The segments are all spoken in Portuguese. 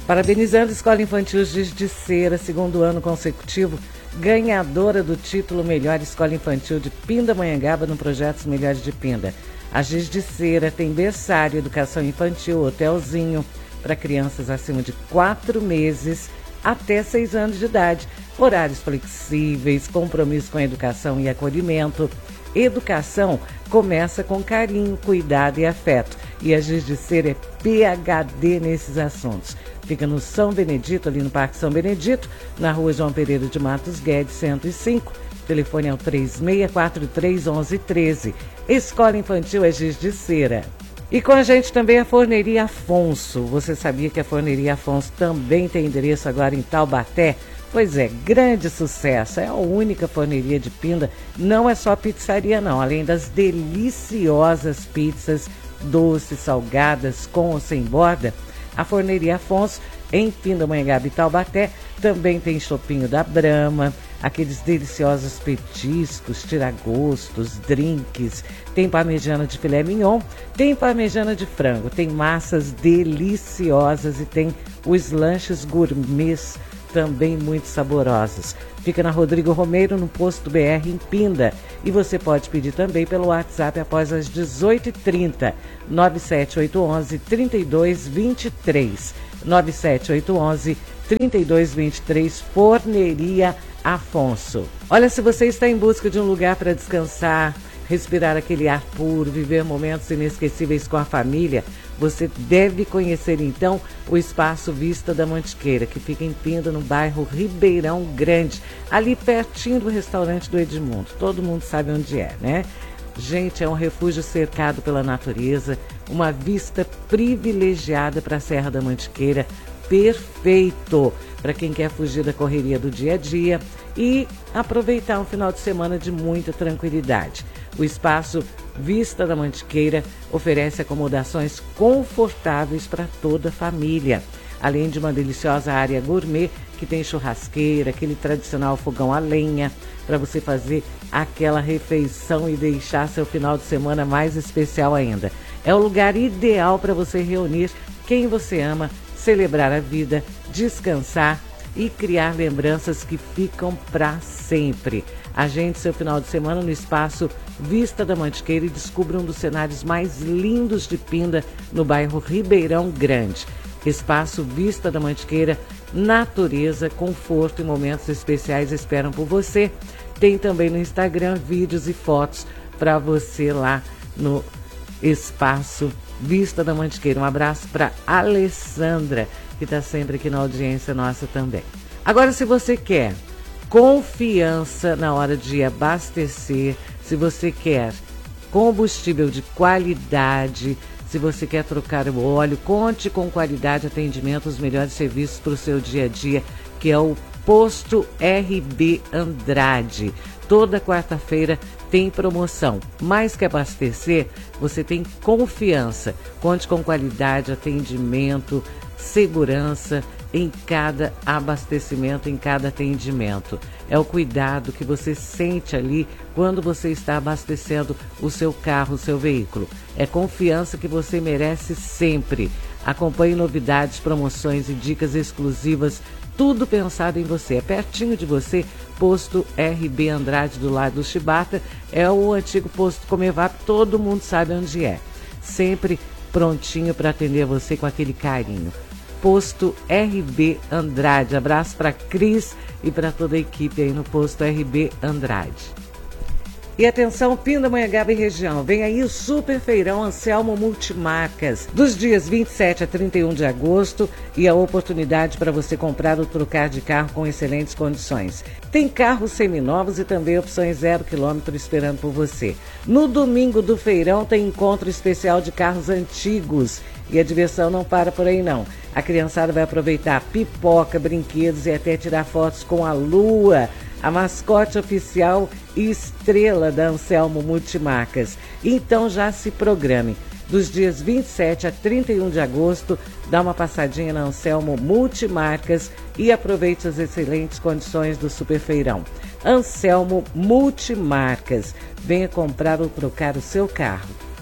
Parabenizando a Escola Infantil Giz de Cera, segundo ano consecutivo, ganhadora do título Melhor Escola Infantil de Pindamonhangaba no projeto Melhores de Pinda. A Giz de Cera tem berçário, educação infantil, hotelzinho para crianças acima de 4 meses até 6 anos de idade, horários flexíveis, compromisso com a educação e acolhimento. Educação começa com carinho, cuidado e afeto. E a Giz de Cera é PhD nesses assuntos. Fica no São Benedito, ali no Parque São Benedito, na rua João Pereira de Matos Guedes, 105. O telefone é o 3643-1113. Escola Infantil é Giz de Cera. E com a gente também a Forneria Afonso. Você sabia que a Forneria Afonso também tem endereço agora em Taubaté? Pois é, grande sucesso. É a única forneria de Pinda. Não é só pizzaria não, além das deliciosas pizzas doces, salgadas, com ou sem borda. A Forneria Afonso, em Pindamonhangaba e Taubaté, também tem chopinho da Brahma, aqueles deliciosos petiscos, tiragostos, drinks, tem parmegiana de filé mignon, tem parmegiana de frango, tem massas deliciosas e tem os lanches gourmets também muito saborosos. Fica na Rodrigo Romeiro, no Posto BR, em Pinda. E você pode pedir também pelo WhatsApp após as 18h30, 97811-3223. 97811-3223, Forneria Afonso. Olha, se você está em busca de um lugar para descansar, respirar aquele ar puro, viver momentos inesquecíveis com a família, você deve conhecer então o Espaço Vista da Mantiqueira, que fica em Pinda, no bairro Ribeirão Grande, ali pertinho do restaurante do Edmundo. Todo mundo sabe onde é, né? Gente, é um refúgio cercado pela natureza, uma vista privilegiada para a Serra da Mantiqueira, perfeito para quem quer fugir da correria do dia a dia e aproveitar um final de semana de muita tranquilidade. O Espaço Vista da Mantiqueira oferece acomodações confortáveis para toda a família, além de uma deliciosa área gourmet que tem churrasqueira, aquele tradicional fogão a lenha, para você fazer aquela refeição e deixar seu final de semana mais especial ainda. É o lugar ideal para você reunir quem você ama, celebrar a vida, descansar e criar lembranças que ficam para sempre. Agende seu final de semana no Espaço Vista da Mantiqueira e descubra um dos cenários mais lindos de Pinda, no bairro Ribeirão Grande. Espaço Vista da Mantiqueira, natureza, conforto e momentos especiais esperam por você. Tem também no Instagram vídeos e fotos para você lá no Espaço Vista da Mantiqueira. Um abraço para Alessandra, que está sempre aqui na audiência nossa também. Agora, se você quer confiança na hora de abastecer, se você quer combustível de qualidade, se você quer trocar o óleo, conte com qualidade, atendimento, os melhores serviços para o seu dia a dia, que é o Posto RB Andrade. Toda quarta-feira tem promoção. Mais que abastecer, você tem confiança. Conte com qualidade, atendimento, segurança em cada abastecimento, em cada atendimento. É o cuidado que você sente ali quando você está abastecendo o seu carro, o seu veículo. É confiança que você merece sempre. Acompanhe novidades, promoções e dicas exclusivas, tudo pensado em você. É pertinho de você, Posto RB Andrade, do lado do Chibata. É o antigo Posto Comevap, todo mundo sabe onde é. Sempre prontinho para atender você com aquele carinho. Posto RB Andrade. Abraço para Cris e para toda a equipe aí no Posto RB Andrade. E atenção, Pindamonhangaba e região, vem aí o Super Feirão Anselmo Multimarcas, dos dias 27 a 31 de agosto, e a oportunidade para você comprar ou trocar de carro com excelentes condições. Tem carros seminovos e também opções 0 km esperando por você. No domingo do feirão tem encontro especial de carros antigos. E a diversão não para por aí não. A criançada vai aproveitar pipoca, brinquedos e até tirar fotos com a Lua, a mascote oficial e estrela da Anselmo Multimarcas. Então já se programe. Dos dias 27 a 31 de agosto, dá uma passadinha na Anselmo Multimarcas e aproveite as excelentes condições do Super Feirão. Anselmo Multimarcas. Venha comprar ou trocar o seu carro.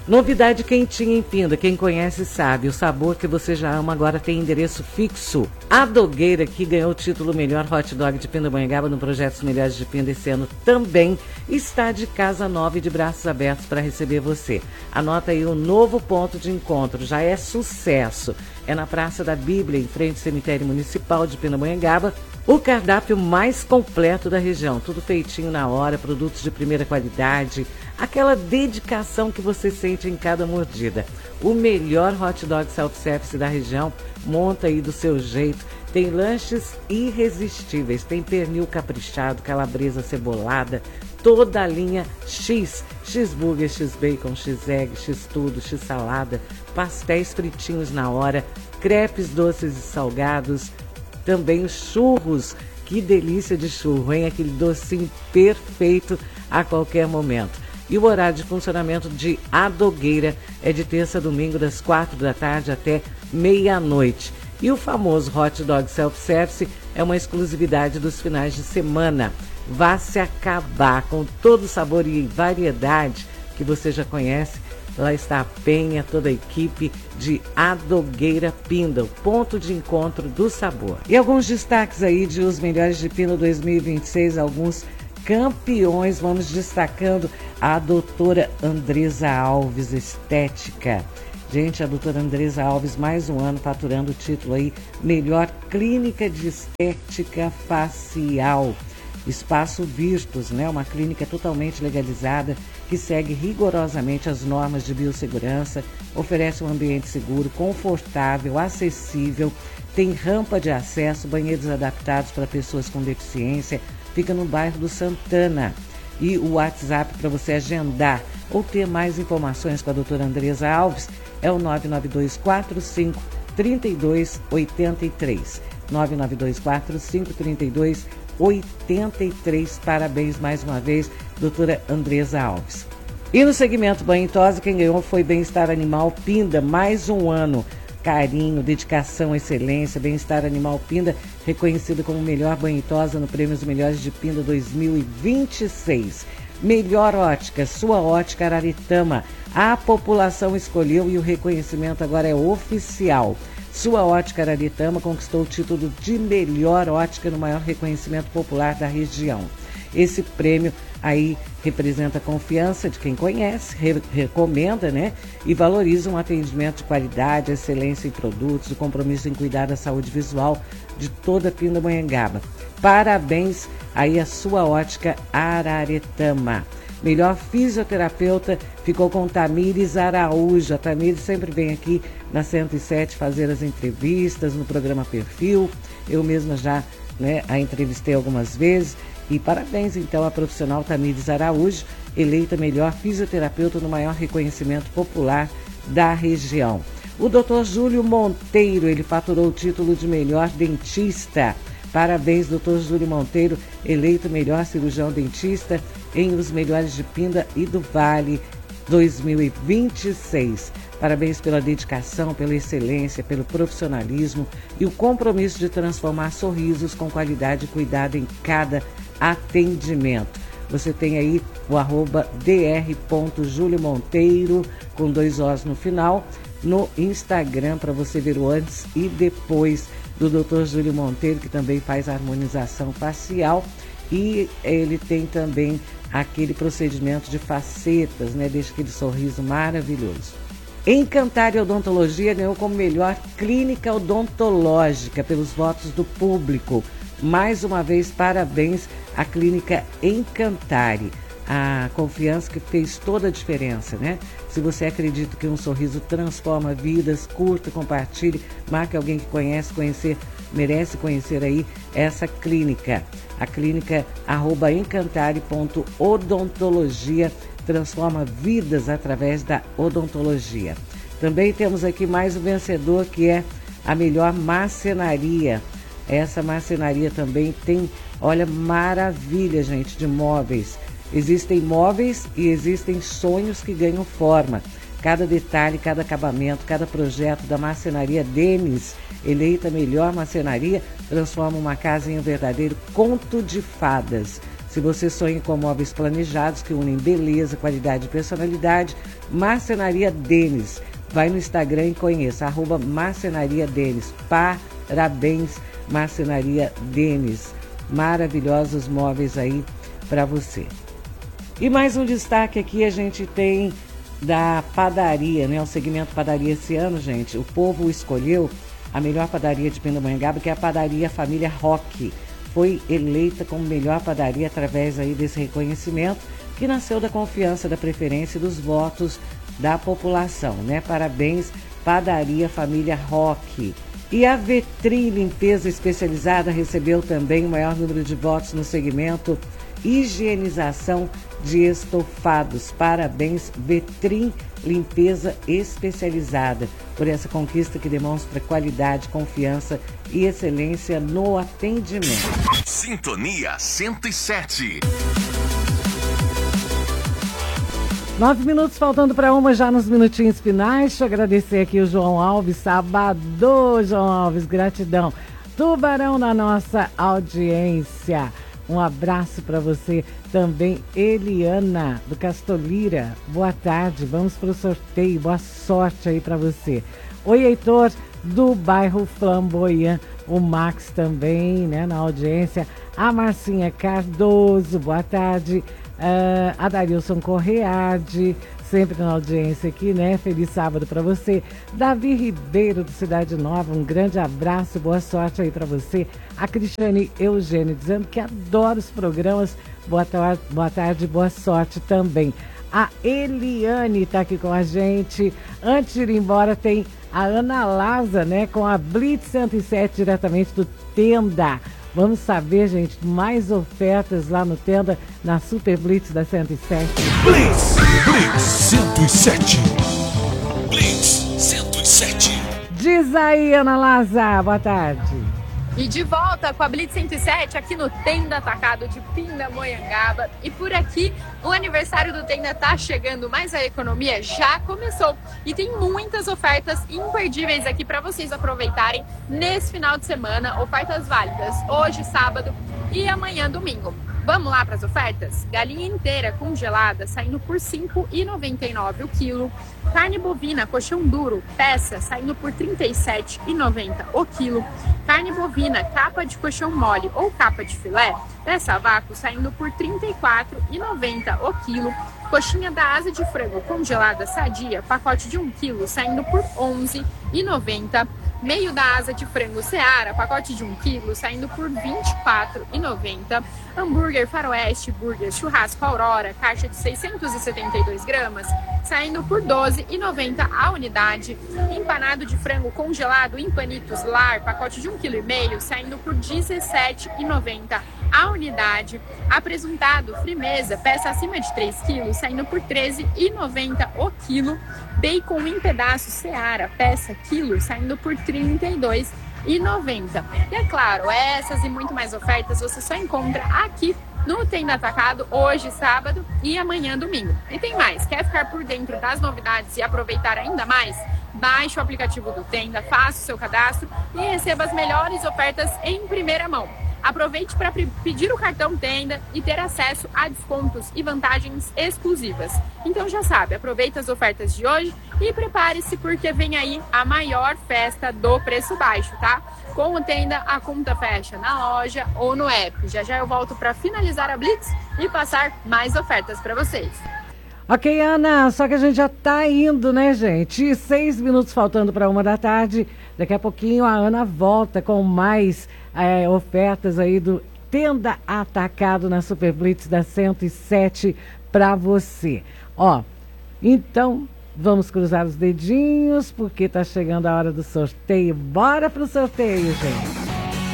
Novidade quentinha em Pinda, quem conhece sabe, o sabor que você já ama agora tem endereço fixo. A Dogueira, que ganhou o título Melhor Hot Dog de Pindamonhangaba no projeto Os Melhores de Pinda esse ano, também está de casa nova e de braços abertos para receber você. Anota aí o novo ponto de encontro, já é sucesso. É na Praça da Bíblia, em frente ao Cemitério Municipal de Pindamonhangaba. O cardápio mais completo da região, tudo feitinho na hora, produtos de primeira qualidade, aquela dedicação que você sente em cada mordida. O melhor hot dog self-service da região, monta aí do seu jeito. Tem lanches irresistíveis, tem pernil caprichado, calabresa cebolada, toda a linha X, X-burger, X-bacon, X-egg, X-tudo, X-salada, pastéis fritinhos na hora, crepes doces e salgados, também os churros, que delícia de churro, hein? Aquele docinho perfeito a qualquer momento. E o horário de funcionamento de A Dogueira é de terça a domingo, das 4 da tarde até meia-noite. E o famoso hot dog self-service é uma exclusividade dos finais de semana. Vá se acabar com todo o sabor e variedade que você já conhece. Lá está a Penha, toda a equipe de A Dogueira Pinda, o ponto de encontro do sabor. E alguns destaques aí de Os Melhores de Pinda 2026, alguns campeões, vamos destacando a doutora Andresa Alves, estética. Gente, a doutora Andresa Alves, mais um ano faturando o título aí, Melhor Clínica de Estética Facial. Espaço Virtus, né? Uma clínica totalmente legalizada que segue rigorosamente as normas de biossegurança, oferece um ambiente seguro, confortável, acessível, tem rampa de acesso, banheiros adaptados para pessoas com deficiência, fica no bairro do Santana. E o WhatsApp para você agendar ou ter mais informações com a doutora Andresa Alves é o 99245 3283. 99245 3283. Parabéns mais uma vez, doutora Andresa Alves. E no segmento banho e tosa, quem ganhou foi Bem-Estar Animal Pinda, mais um ano. Carinho, dedicação, excelência, Bem-Estar Animal Pinda, reconhecido como melhor banho e tosa no Prêmio dos Melhores de Pinda 2026. Melhor ótica, sua ótica Araritama. A população escolheu e o reconhecimento agora é oficial. Sua ótica Araritama conquistou o título de melhor ótica no maior reconhecimento popular da região. Esse prêmio aí representa a confiança de quem conhece, recomenda, né? E valoriza um atendimento de qualidade, excelência em produtos, o compromisso em cuidar da saúde visual de toda a Pindamonhangaba. Parabéns aí à sua ótica Araretama. Melhor fisioterapeuta ficou com Tamires Araújo. A Tamires sempre vem aqui na 107 fazer as entrevistas no programa Perfil. Eu mesma já, né, a entrevistei algumas vezes. E parabéns então à profissional Tamires Araújo, eleita melhor fisioterapeuta no maior reconhecimento popular da região. O Dr. Júlio Monteiro, ele faturou o título de melhor dentista. Parabéns, Dr. Júlio Monteiro, eleito melhor cirurgião dentista em Os Melhores de Pinda e do Vale 2026. Parabéns pela dedicação, pela excelência, pelo profissionalismo e o compromisso de transformar sorrisos com qualidade e cuidado em cada atendimento. Você tem aí o @dr.juliomonteiro com 2 Os no final no Instagram para você ver o antes e depois do Dr. Júlio Monteiro, que também faz harmonização facial e ele tem também aquele procedimento de facetas, né? Deixa aquele sorriso maravilhoso. Encantar Odontologia ganhou como melhor clínica odontológica pelos votos do público. Mais uma vez, parabéns à clínica Encantare. A confiança que fez toda a diferença, né? Se você acredita que um sorriso transforma vidas, curta, compartilhe, marque alguém que merece conhecer aí essa clínica. A clínica @encantare.odontologia transforma vidas através da odontologia. Também temos aqui mais um vencedor, que é a melhor marcenaria. Essa marcenaria também tem, olha, maravilha, gente, de móveis. Existem móveis e existem sonhos que ganham forma. Cada detalhe, cada acabamento, cada projeto da marcenaria Denis, eleita melhor marcenaria, transforma uma casa em um verdadeiro conto de fadas. Se você sonha com móveis planejados que unem beleza, qualidade e personalidade, Marcenaria Denis. Vai no Instagram e conheça, @Marcenaria Denis. Parabéns, Marcenaria Denis. Maravilhosos móveis aí para você. E mais um destaque aqui, a gente tem da padaria, né? O segmento padaria esse ano, gente. O povo escolheu a melhor padaria de Pindamonhangaba, que é a padaria Família Roque. Foi eleita como melhor padaria através aí desse reconhecimento, que nasceu da confiança, da preferência e dos votos da população, né? Parabéns, padaria Família Roque. E a Vetrim Limpeza Especializada recebeu também o maior número de votos no segmento higienização de estofados. Parabéns, Vetrim Limpeza Especializada, por essa conquista que demonstra qualidade, confiança e excelência no atendimento. Sintonia 107. 9 minutos faltando para uma, já nos minutinhos finais. Deixa eu agradecer aqui o João Alves, sábado, João Alves, gratidão. Tubarão na nossa audiência. Um abraço para você também, Eliana, do Castolira. Boa tarde, vamos para o sorteio, boa sorte aí para você. Oi, Heitor, do bairro Flamboyant. O Max também, né, na audiência. A Marcinha Cardoso, boa tarde. A Darilson Correade, sempre na audiência aqui, né? Feliz sábado para você. Davi Ribeiro, do Cidade Nova, um grande abraço, boa sorte aí para você. A Cristiane Eugênio, dizendo que adora os programas. Boa tarde, boa sorte também. A Eliane está aqui com a gente. Antes de ir embora, tem a Ana Laza, né? Com a Blitz 107, diretamente do Tenda. Vamos saber, gente, mais ofertas lá no Tenda, na Super Blitz da 107. Blitz 107. Blitz 107. Diz aí, Ana Laza, boa tarde. E de volta com a Blitz 107 aqui no Tenda Atacado de Pindamonhangaba. E por aqui o aniversário do Tenda tá chegando, mas a economia já começou. E tem muitas ofertas imperdíveis aqui para vocês aproveitarem nesse final de semana. Ofertas válidas hoje, sábado e amanhã, domingo. Vamos lá para as ofertas? Galinha inteira congelada saindo por R$ 5,99 o quilo. Carne bovina, colchão duro, peça, saindo por R$ 37,90 o quilo. Carne bovina, capa de colchão mole ou capa de filé, peça a vácuo, saindo por R$ 34,90 o quilo. Coxinha da asa de frango congelada sadia, pacote de 1 quilo, saindo por R$ 11,90. Meio da asa de frango Seara, pacote de 1 quilo, saindo por R$ 24,90. Hambúrguer Faroeste, burger churrasco Aurora, caixa de 672 gramas, saindo por R$ 12,90 a unidade. Empanado de frango congelado em panitos Lar, pacote de 1,5 kg, saindo por R$ 17,90 a unidade. Apresuntado Frimeza, peça acima de 3 kg, saindo por R$ 13,90 o quilo. Bacon em pedaços Seara, peça quilo, saindo por R$ 32,90. E é claro, essas e muito mais ofertas você só encontra aqui no Tenda Atacado, hoje, sábado e amanhã, domingo. E tem mais, quer ficar por dentro das novidades e aproveitar ainda mais? Baixe o aplicativo do Tenda, faça o seu cadastro e receba as melhores ofertas em primeira mão. Aproveite para pedir o cartão Tenda e ter acesso a descontos e vantagens exclusivas. Então já sabe, aproveite as ofertas de hoje e prepare-se porque vem aí a maior festa do preço baixo, tá? Com o Tenda, a conta fecha na loja ou no app. Já já eu volto para finalizar a Blitz e passar mais ofertas para vocês. Ok, Ana, só que a gente já tá indo, né, gente? 6 minutos faltando para 1 da tarde. Daqui a pouquinho a Ana volta com mais ofertas aí do Tenda Atacado na Super Blitz da 107 para você. Ó, então vamos cruzar os dedinhos porque tá chegando a hora do sorteio. Bora pro sorteio, gente.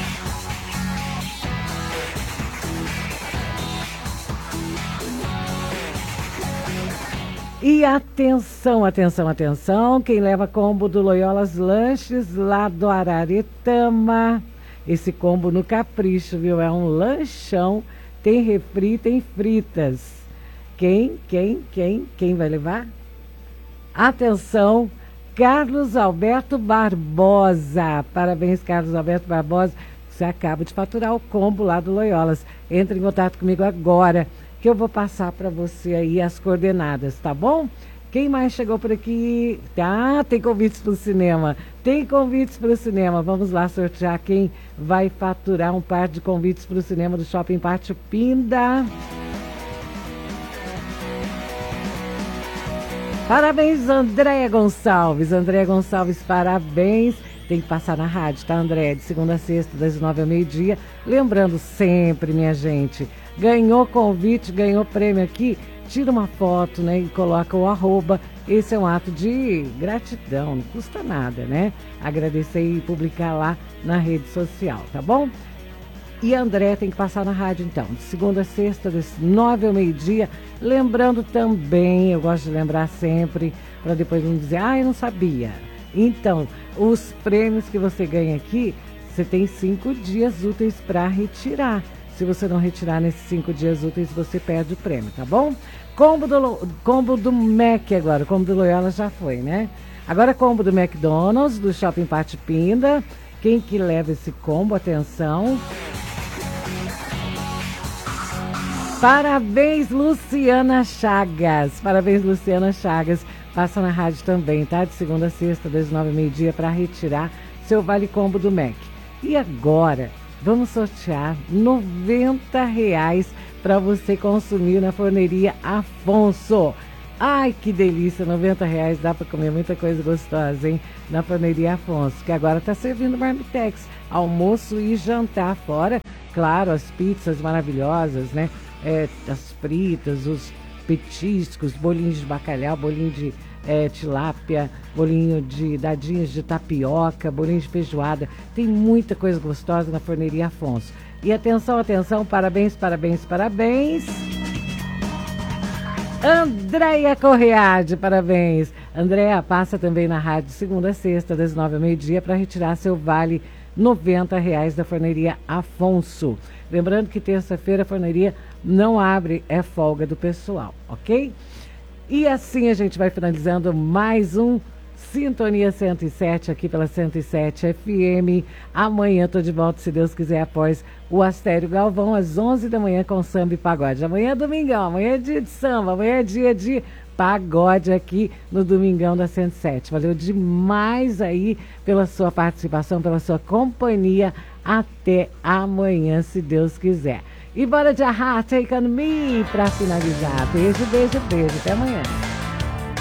E atenção, atenção, atenção, quem leva combo do Loyolas Lanches lá do Araretama, esse combo no capricho, viu? É um lanchão, tem refri, tem fritas. Quem vai levar? Atenção, Carlos Alberto Barbosa. Parabéns, Carlos Alberto Barbosa. Você acaba de faturar o combo lá do Loyolas. Entre em contato comigo agora, que eu vou passar para você aí as coordenadas, tá bom? Quem mais chegou por aqui? Tem convites para o cinema. Tem convites para o cinema. Vamos lá sortear quem vai faturar um par de convites para o cinema do Shopping Pátio Pinda. Parabéns, Andréia Gonçalves. Andréia Gonçalves, parabéns. Tem que passar na rádio, tá, Andréia? De segunda a sexta, das 9 ao meio-dia. Lembrando sempre, minha gente, ganhou convite, ganhou prêmio aqui, tira uma foto, né, e coloca o @. Esse é um ato de gratidão, não custa nada, né? Agradecer e publicar lá na rede social, tá bom? E a André tem que passar na rádio, então, de segunda a sexta, das 9 ao meio-dia. Lembrando também, eu gosto de lembrar sempre, para depois não dizer, eu não sabia. Então, os prêmios que você ganha aqui, você tem 5 dias úteis para retirar. Se você não retirar nesses 5 dias úteis, você perde o prêmio, tá bom? Combo do Mac agora, o combo do Loyola já foi, né? Agora combo do McDonald's, do Shopping Pátio Pinda. Quem que leva esse combo? Atenção. Parabéns, Luciana Chagas. Parabéns, Luciana Chagas. Passa na rádio também, tá? De segunda a sexta, das 9 ao meio-dia, para retirar seu Vale Combo do Mac. E agora, vamos sortear R$90 para você consumir na Forneria Afonso. Ai, que delícia, R$90 dá para comer muita coisa gostosa, hein? Na Forneria Afonso, que agora está servindo marmitex, almoço e jantar fora. Claro, as pizzas maravilhosas, né? As fritas, os petiscos, bolinhos de bacalhau, bolinho de tilápia, bolinho de dadinhas de tapioca, bolinho de feijoada. Tem muita coisa gostosa na Forneria Afonso. E atenção, atenção, parabéns, parabéns, parabéns. Andréia Correade, parabéns. Andréia, passa também na rádio segunda a sexta, das 9 ao meio-dia, para retirar seu vale R$90 da Forneria Afonso. Lembrando que terça-feira a forneria não abre, é folga do pessoal, ok? E assim a gente vai finalizando mais um Sintonia 107 aqui pela 107 FM. Amanhã tô de volta, se Deus quiser, após o Astério Galvão, às 11 da manhã com samba e pagode. Amanhã é domingão, amanhã é dia de samba, amanhã é dia de pagode aqui no Domingão da 107. Valeu demais aí pela sua participação, pela sua companhia. Até amanhã, se Deus quiser. E bora de Take On Me para finalizar. Beijo, beijo, beijo. Até amanhã.